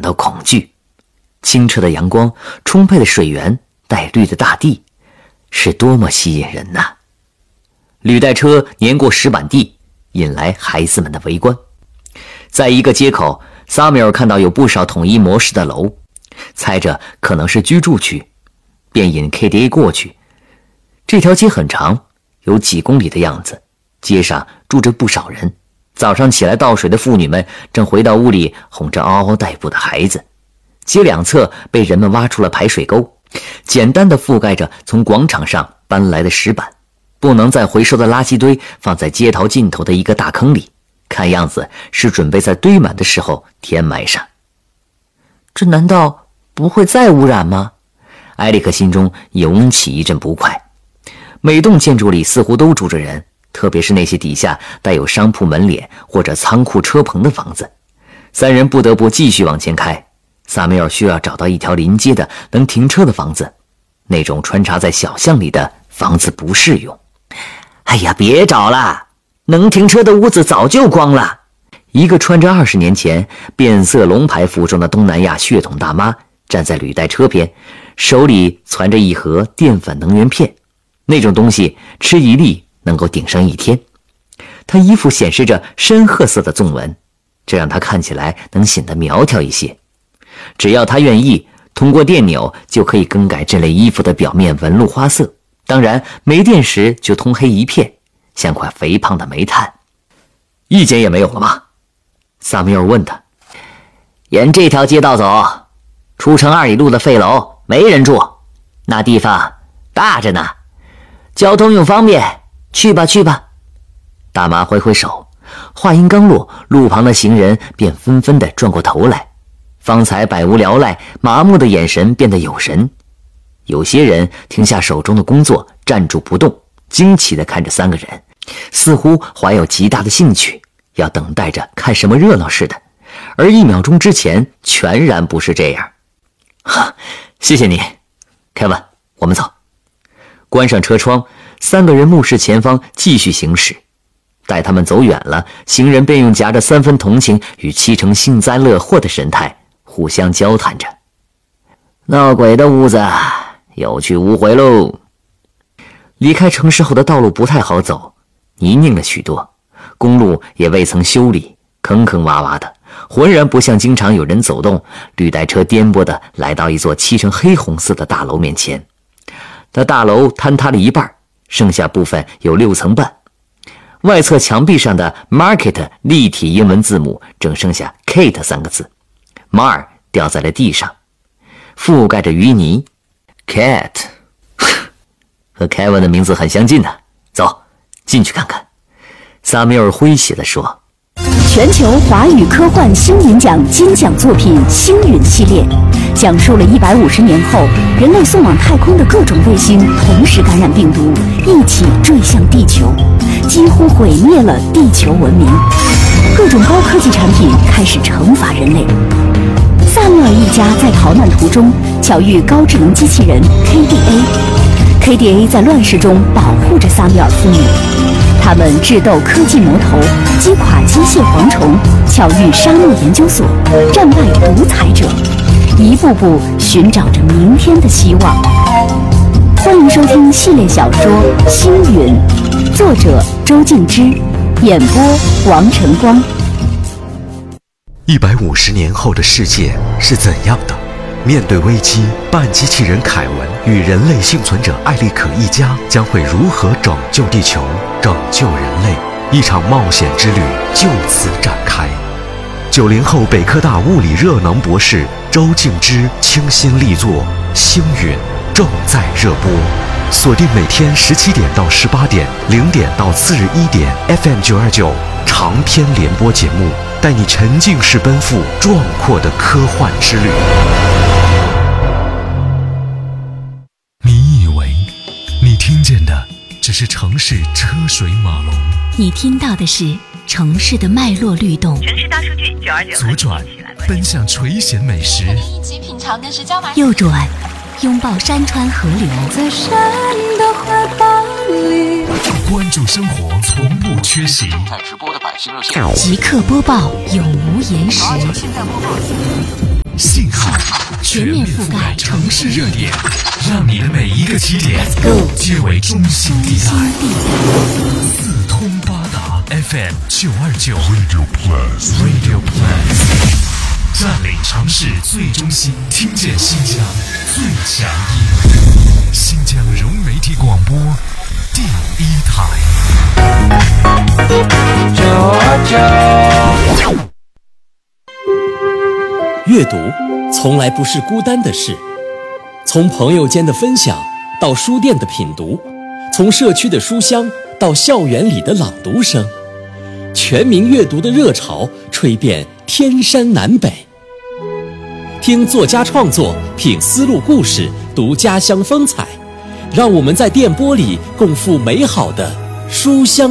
到恐惧。清澈的阳光，充沛的水源，带绿的大地，是多么吸引人呐！履带车碾过石板地，引来孩子们的围观。在一个街口，萨米尔看到有不少统一模式的楼，猜着可能是居住区，便引 KDA 过去。这条街很长，有几公里的样子，街上住着不少人。早上起来倒水的妇女们正回到屋里哄着嗷嗷待哺的孩子。街两侧被人们挖出了排水沟，简单的覆盖着从广场上搬来的石板，不能再回收的垃圾堆放在街头尽头的一个大坑里，看样子是准备在堆满的时候填埋上。这难道不会再污染吗？埃里克心中涌起一阵不快。每栋建筑里似乎都住着人，特别是那些底下带有商铺门脸或者仓库车棚的房子。三人不得不继续往前开。萨米尔需要找到一条临街的能停车的房子，那种穿插在小巷里的房子不适用。哎呀，别找了，能停车的屋子早就光了。一个穿着20年前变色龙牌服装的东南亚血统大妈站在履带车边，手里攥着一盒淀粉能源片，那种东西吃一粒能够顶上一天。她衣服显示着深褐色的纵纹，这让她看起来能显得苗条一些。只要她愿意，通过电钮就可以更改这类衣服的表面纹路花色，当然没电时就通黑一片，像块肥胖的煤炭。一间也没有了吗？萨米尔问他。沿这条街道走，出城2里路的废楼没人住，那地方大着呢，交通又方便，去吧去吧。大妈挥挥手，话音刚落，路旁的行人便纷纷地转过头来，方才百无聊赖麻木的眼神变得有神。有些人停下手中的工作，站住不动，惊奇地看着3个人，似乎怀有极大的兴趣，要等待着看什么热闹似的，而1秒钟之前全然不是这样。谢谢你，凯文，我们走。关上车窗，3个人目视前方，继续行驶。待他们走远了，行人便用夹着3分同情与7成幸灾乐祸的神态互相交谈着。闹鬼的屋子有去无回喽。离开城市后的道路不太好走，泥泞了许多，公路也未曾修理，坑坑洼洼的，浑然不像经常有人走动。履带车颠簸地来到一座漆成黑红色的大楼面前。那大楼坍塌了一半，剩下部分有6层半。外侧墙壁上的 Market 立体英文字母正剩下 Kate 3个字，Mar 掉在了地上，覆盖着淤泥。Cat 和 Kevin 的名字很相近呢，走，进去看看。萨米尔诙谐地说。 全球华语科幻星云奖金奖作品《星云》系列，讲述了150年后人类送往太空的各种卫星同时感染病毒，一起坠向地球，几乎毁灭了地球文明。各种高科技产品开始惩罚人类。萨缪尔一家在逃难途中巧遇高智能机器人 KDA，KDA 在乱世中保护着萨缪尔父女。他们智斗科技魔头，击垮机械蝗虫，巧遇沙漠研究所，战败独裁者，一步步寻找着明天的希望。欢迎收听系列小说《星云》，作者周静之，演播王晨光。 150年后的世界是怎样的？面对危机，半机器人凯文与人类幸存者艾利可一家将会如何拯救地球、拯救人类？一场冒险之旅就此展开。90后北科大物理热能博士周静之倾心力作《星云》正在热播，锁定每天17点到18点，0点到次日1点 FM 929长篇联播节目，带你沉浸式奔赴壮阔的科幻之旅。 你以为你听见的只是城市车水马龙， 你听到的是城市的脉络律动。 城市大数据929， 左转奔向垂涎美食， 一起品尝的是椒麻。 右转拥抱山川河流， 在山的怀抱里， 关注生活从不缺席。 正在直播的百姓热线， 即刻播报，永无延时。 现在播报。 全面覆盖城市热点， 让你的每一个起点皆为中心地带。四通八达 FM 929 Radio Plus， 占领城市最中心，听见新疆最强音。新疆融媒体广播第一台。 阅读从来不是孤单的事，从朋友间的分享到书店的品读，从社区的书香到校园里的朗读声，全民阅读的热潮吹遍天山南北。听作家创作，品丝路故事，读家乡风采，让我们在电波里共赴美好的书香